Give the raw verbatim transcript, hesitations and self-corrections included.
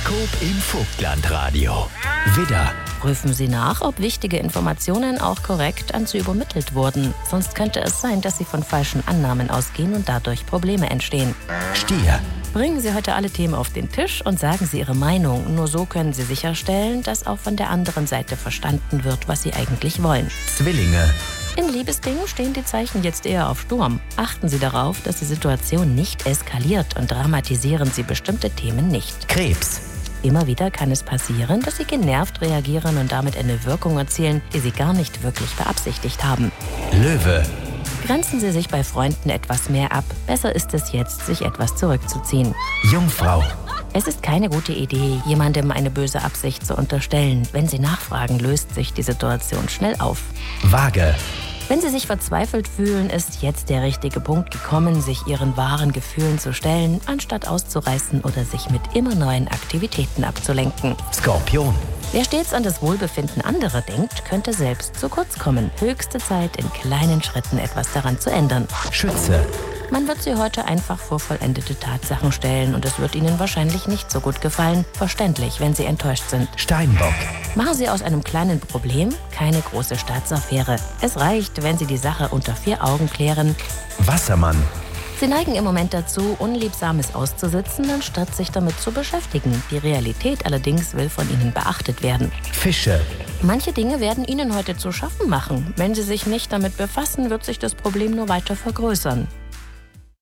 Horoskop im Vogtlandradio. Widder. Prüfen Sie nach, ob wichtige Informationen auch korrekt an Sie übermittelt wurden. Sonst könnte es sein, dass Sie von falschen Annahmen ausgehen und dadurch Probleme entstehen. Stier. Bringen Sie heute alle Themen auf den Tisch und sagen Sie Ihre Meinung. Nur so können Sie sicherstellen, dass auch von der anderen Seite verstanden wird, was Sie eigentlich wollen. Zwillinge. In Liebesdingen stehen die Zeichen jetzt eher auf Sturm. Achten Sie darauf, dass die Situation nicht eskaliert und dramatisieren Sie bestimmte Themen nicht. Krebs. Immer wieder kann es passieren, dass Sie genervt reagieren und damit eine Wirkung erzielen, die Sie gar nicht wirklich beabsichtigt haben. Löwe. Grenzen Sie sich bei Freunden etwas mehr ab. Besser ist es jetzt, sich etwas zurückzuziehen. Jungfrau. Es ist keine gute Idee, jemandem eine böse Absicht zu unterstellen. Wenn Sie nachfragen, löst sich die Situation schnell auf. Waage. Wenn Sie sich verzweifelt fühlen, ist jetzt der richtige Punkt gekommen, sich Ihren wahren Gefühlen zu stellen, anstatt auszureißen oder sich mit immer neuen Aktivitäten abzulenken. Skorpion. Wer stets an das Wohlbefinden anderer denkt, könnte selbst zu kurz kommen. Höchste Zeit, in kleinen Schritten etwas daran zu ändern. Schütze. Man wird Sie heute einfach vor vollendete Tatsachen stellen und es wird Ihnen wahrscheinlich nicht so gut gefallen. Verständlich, wenn Sie enttäuscht sind. Steinbock. Machen Sie aus einem kleinen Problem keine große Staatsaffäre. Es reicht, wenn Sie die Sache unter vier Augen klären. Wassermann. Sie neigen im Moment dazu, Unliebsames auszusitzen, anstatt sich damit zu beschäftigen. Die Realität allerdings will von Ihnen beachtet werden. Fische. Manche Dinge werden Ihnen heute zu schaffen machen. Wenn Sie sich nicht damit befassen, wird sich das Problem nur weiter vergrößern.